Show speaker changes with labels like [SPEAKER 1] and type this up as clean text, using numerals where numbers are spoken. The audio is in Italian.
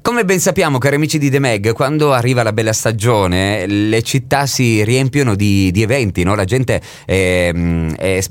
[SPEAKER 1] Come ben sappiamo, cari amici di The Meg, quando arriva la bella stagione le città si riempiono di eventi, no? La gente è